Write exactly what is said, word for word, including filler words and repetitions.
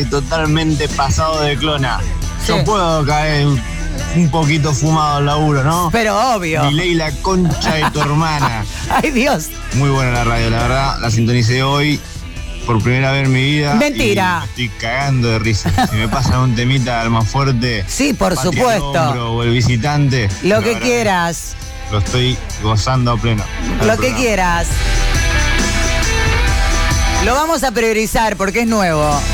cae totalmente pasado de clona. Sí. Yo puedo caer un poquito fumado al laburo, ¿no? Pero obvio. Milei, la concha de tu hermana. Ay, Dios. Muy buena la radio, la verdad. La sintonicé hoy por primera vez en mi vida. Mentira. Y me estoy cagando de risa. Si me pasan un temita al más fuerte. Sí, por Patria al supuesto. Hombro, o el visitante. Lo la que verdad, quieras. Lo estoy gozando a pleno. Al Lo que programa. quieras. Lo vamos a priorizar porque es nuevo.